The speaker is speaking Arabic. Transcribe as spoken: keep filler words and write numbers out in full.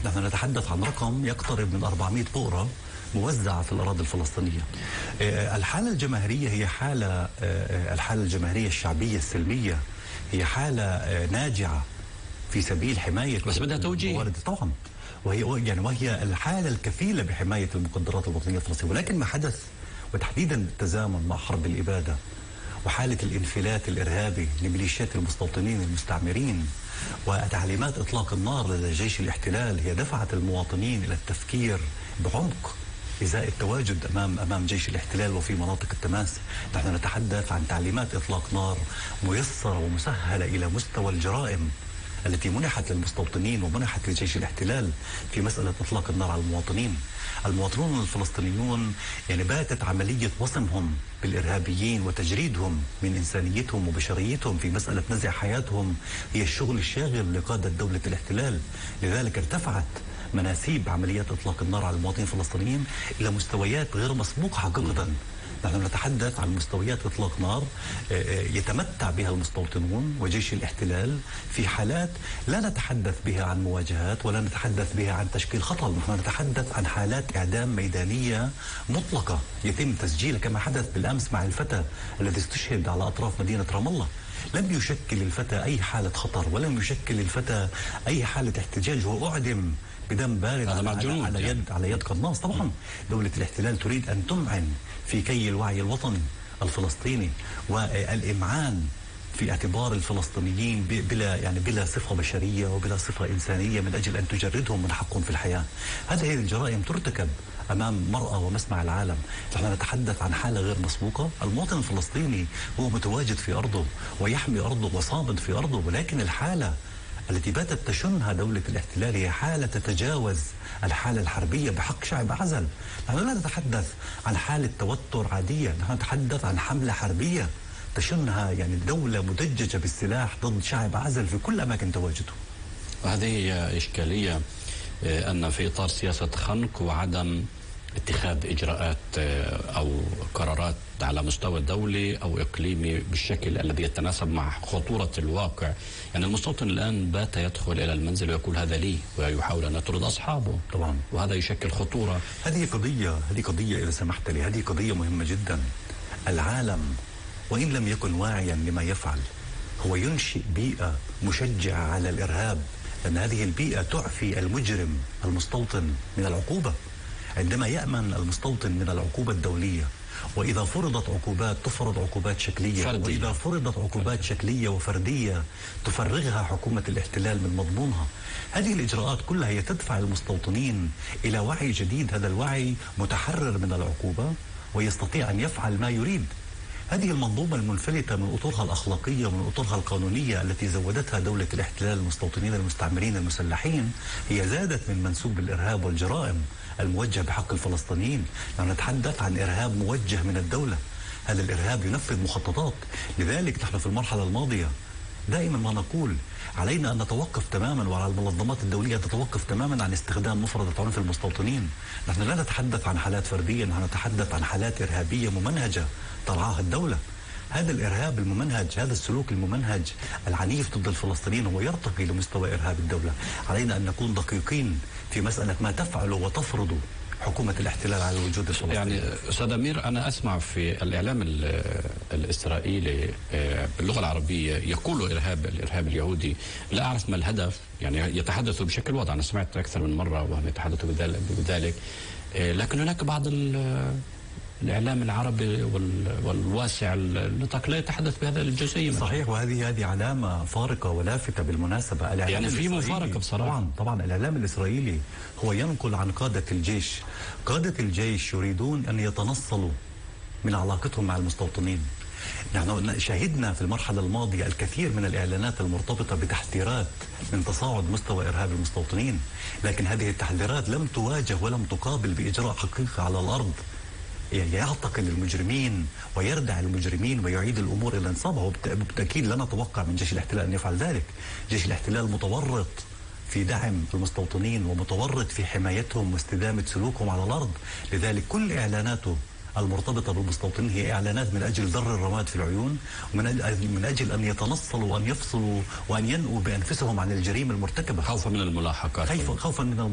نحن نتحدث عن رقم يقترب من أربعمائة بؤرة موزعة في الأراضي الفلسطينية. الحالة الجماهيرية هي حالة الحالة الجماهيرية الشعبية السلمية، هي حالة ناجعة في سبيل حماية، بس بدها توجيه طبعا، وهي يعني وهي الحالة الكفيلة بحماية المقدرات الوطنية الفلسطينية. ولكن ما حدث وتحديدا بالتزامن مع حرب الإبادة وحالة الانفلات الإرهابي لميليشيات المستوطنين المستعمرين وتعليمات إطلاق النار لدى جيش الاحتلال، هي دفعت المواطنين إلى التفكير بعمق إزاء التواجد أمام أمام جيش الاحتلال وفي مناطق التماس. نحن نتحدث عن تعليمات إطلاق نار ميسرة ومسهلة إلى مستوى الجرائم التي منحت للمستوطنين ومنحت لجيش الاحتلال في مسألة إطلاق النار على المواطنين. المواطنون الفلسطينيون يعني باتت عملية وصمهم بالإرهابيين وتجريدهم من إنسانيتهم وبشريتهم في مسألة نزع حياتهم هي الشغل الشاغل لقادة دولة الاحتلال. لذلك ارتفعت مناسيب عمليات إطلاق النار على المواطنين الفلسطينيين إلى مستويات غير مسبوقة حقيقة. نحن نتحدث عن مستويات إطلاق نار يتمتع بها المستوطنون وجيش الاحتلال في حالات لا نتحدث بها عن مواجهات ولا نتحدث بها عن تشكيل خطر. نحن نتحدث عن حالات إعدام ميدانية مطلقة يتم تسجيلها كما حدث بالأمس مع الفتى الذي استشهد على أطراف مدينة رام الله. لم يشكل الفتى أي حالة خطر ولم يشكل الفتى أي حالة احتجاج، هو أعدم بدم بارد على, على, على يد على يد قناص. طبعا دولة الاحتلال تريد أن تمعن في كي الوعي الوطني الفلسطيني والإمعان في اعتبار الفلسطينيين بلا يعني بلا صفة بشرية وبلا صفة إنسانية من أجل أن تجردهم من حقهم في الحياة. هذه الجرائم ترتكب أمام مرأى ومسمع العالم. نحن نتحدث عن حالة غير مسبوقة. المواطن الفلسطيني هو متواجد في أرضه ويحمي أرضه وصامد في أرضه، ولكن الحالة التي باتت تشنها دولة الاحتلال هي حالة تتجاوز الحالة الحربية بحق شعب عزل. نحن لا نتحدث عن حالة توتر عادية، نحن نتحدث عن حملة حربية تشنها يعني دولة مدججة بالسلاح ضد شعب عزل في كل أماكن تواجده. وهذه هي إشكالية، أن في إطار سياسة خنق وعدم اتخاذ إجراءات أو قرارات على مستوى دولي أو إقليمي بالشكل الذي يتناسب مع خطورة الواقع. يعني المستوطن الآن بات يدخل إلى المنزل ويقول هذا لي ويحاول أن يطرد أصحابه طبعا، وهذا يشكل خطورة. هذه قضية هذه قضية إذا سمحت لي، هذه قضية مهمة جدا. العالم وإن لم يكن واعيا لما يفعل هو ينشئ بيئة مشجعة على الإرهاب، لأن هذه البيئة تعفي المجرم المستوطن من العقوبة. عندما يأمن المستوطن من العقوبة الدولية، وإذا فرضت عقوبات تفرض عقوبات شكلية فردية. وإذا فرضت عقوبات شكلية وفردية تفرغها حكومة الاحتلال من مضمونها. هذه الإجراءات كلها هي تدفع المستوطنين إلى وعي جديد، هذا الوعي متحرر من العقوبة ويستطيع أن يفعل ما يريد. هذه المنظومة المنفلتة من أطرها الأخلاقية ومن أطرها القانونية التي زودتها دولة الاحتلال المستوطنين المستعمرين المسلحين هي زادت من منسوب الإرهاب والجرائم الموجه بحق الفلسطينيين. نحن نتحدث عن إرهاب موجه من الدولة، هذا الإرهاب ينفذ مخططات. لذلك نحن في المرحلة الماضية دائما ما نقول علينا أن نتوقف تماما وعلى المنظمات الدولية تتوقف تماما عن استخدام مفردة عنف المستوطنين. نحن لا نتحدث عن حالات فردية، نحن نتحدث عن حالات إرهابية ممنهجة ترعاها الدولة. هذا الإرهاب الممنهج، هذا السلوك الممنهج العنيف ضد الفلسطينيين هو يرتقي لمستوى إرهاب الدولة. علينا أن نكون دقيقين في مسألة ما تفعله وتفرضه حكومة الاحتلال على الوجود الفلسطيني. يعني أستاذ أمير، أنا أسمع في الإعلام الإسرائيلي باللغة العربية يقول إرهاب الإرهاب اليهودي، لا أعرف ما الهدف. يعني يتحدثوا بشكل واضح، أنا سمعت أكثر من مرة وهم يتحدثوا بذلك، لكن هناك بعض الإعلام العربي والواسع النطاق لا يتحدث بهذا الجزئية. صحيح، وهذه هذه علامة فارقة ولافتة بالمناسبة. يعني في مفارقة بصراحة. طبعا طبعا الإعلام الإسرائيلي هو ينقل عن قادة الجيش، قادة الجيش يريدون أن يتنصلوا من علاقتهم مع المستوطنين. نحن شاهدنا في المرحلة الماضية الكثير من الإعلانات المرتبطة بتحذيرات من تصاعد مستوى إرهاب المستوطنين، لكن هذه التحذيرات لم تواجه ولم تقابل بإجراء حقيقي على الأرض يعتقل المجرمين ويردع المجرمين ويعيد الأمور إلى نصابها. وبالتأكيد لا نتوقع من جيش الاحتلال أن يفعل ذلك. جيش الاحتلال متورط في دعم المستوطنين ومتورط في حمايتهم واستدامة سلوكهم على الأرض. لذلك كل إعلاناته المرتبطة بالمستوطنين هي إعلانات من أجل ضر الرماد في العيون، ومن من أجل أن يتنصلوا وأن يفصلوا وأن ينأوا بأنفسهم عن الجريمة المرتكبة، خوفا من الملاحقات، خوفا من